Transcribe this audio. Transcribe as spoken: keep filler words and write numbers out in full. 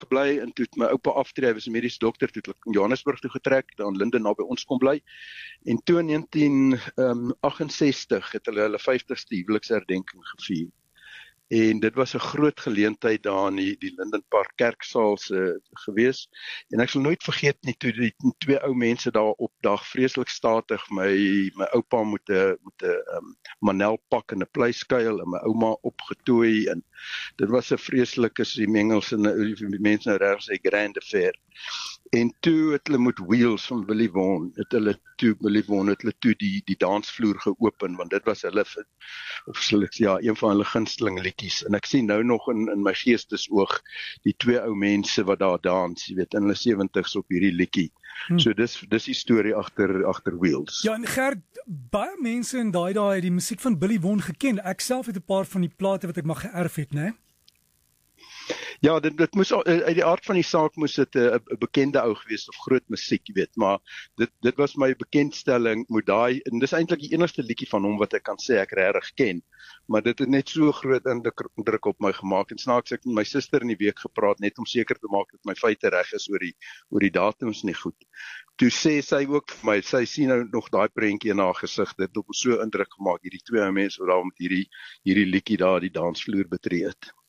gebly, en toe het my oupa aftree, hy was 'n mediese dokter, toe het hulle in Johannesburg toe getrek, daar in Linden naby ons kom bly, en toe in negentien agt-en-sestig het hulle hulle vyftigste huweliksherdenking gevier. En dit was 'n groot geleentheid daar in die, die Linden Park kerksaal se gewees. En ek sal nooit vergeet nie, toe die twee ou mense daar opdag, vreeslik statig, my my oupa met 'n met 'n um, manelpak en 'n pleiskuil en my ouma opgetooi, en dit was 'n vreeslike, soos die Engels en die mense nou reg sê, grand affair. En toe het hulle met Wheels van Willie Vaughan, het hulle toe Willie Vaughan het hulle toe die die dansvloer geopen, want dit was hulle of ja, een van hulle gunsteling liedjies. En ek sien nou nog in in my geestesoog die twee ou mense wat daar dans, jy weet, in hulle sewentig's op hierdie liedjie. Hmm. So dis dis die storie agter agter Wheels. Ja, en Gert, baie mense in daai daai het die musiek van Billy Vaughan geken. Ek self het 'n paar van die plate wat ek maar geërf het, né? Ja, dit dit moes uit die aard van die saak moes dit 'n bekende ou gewees of groot musiek, jy weet, maar dit dit was my bekendstelling met daai, en dis eintlik die enigste liedjie van hom wat ek kan sê ek regtig ken, maar dit het net so groot indruk op my gemaak. En snaaks, ek het met my suster in die week gepraat net om seker te maak dat my feite reg is oor die oor die datums nie goed. Toe sê sy ook vir my, sy sien nou nog daai prentjie in haar gesig, dit het op so indruk gemaak, hierdie twee mense wat daar met hierdie hierdie liedjie daar die dansvloer betree het.